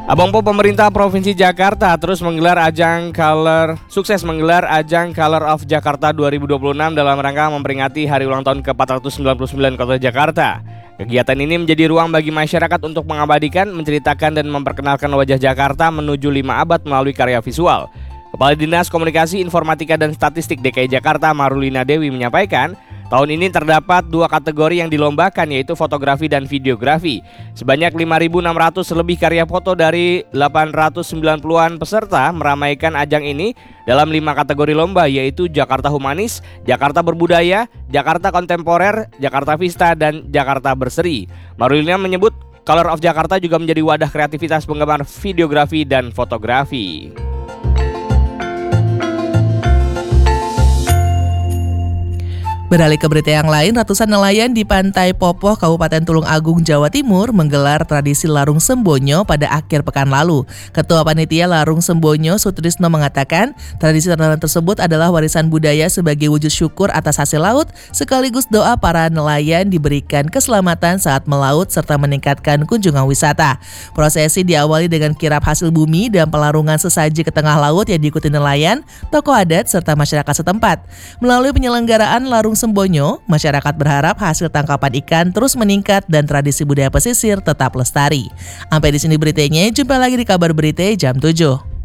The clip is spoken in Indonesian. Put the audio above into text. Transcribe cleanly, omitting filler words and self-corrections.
Abang Po, pemerintah Provinsi Jakarta terus sukses menggelar ajang Color of Jakarta 2026 dalam rangka memperingati hari ulang tahun ke-499 Kota Jakarta. Kegiatan ini menjadi ruang bagi masyarakat untuk mengabadikan, menceritakan dan memperkenalkan wajah Jakarta menuju 5 abad melalui karya visual. Kepala Dinas Komunikasi, Informatika dan Statistik DKI Jakarta Marulina Dewi menyampaikan, tahun ini terdapat 2 kategori yang dilombakan, yaitu fotografi dan videografi. Sebanyak 5.600 lebih karya foto dari 890-an peserta meramaikan ajang ini dalam 5 kategori lomba, yaitu Jakarta Humanis, Jakarta Berbudaya, Jakarta Kontemporer, Jakarta Vista, dan Jakarta Berseri. Marulina menyebut Color of Jakarta juga menjadi wadah kreativitas penggemar videografi dan fotografi. Beralih ke berita yang lain, ratusan nelayan di Pantai Popoh, Kabupaten Tulung Agung, Jawa Timur menggelar tradisi Larung Sembonyo pada akhir pekan lalu. Ketua Panitia Larung Sembonyo, Sutrisno, mengatakan tradisi tersebut adalah warisan budaya sebagai wujud syukur atas hasil laut, sekaligus doa para nelayan diberikan keselamatan saat melaut serta meningkatkan kunjungan wisata. Prosesi diawali dengan kirap hasil bumi dan pelarungan sesaji ke tengah laut yang diikuti nelayan, tokoh adat, serta masyarakat setempat. Melalui penyelenggaraan Larung Sembonyo, masyarakat berharap hasil tangkapan ikan terus meningkat dan tradisi budaya pesisir tetap lestari. Sampai di sini beritanya, jumpa lagi di kabar berita jam 7.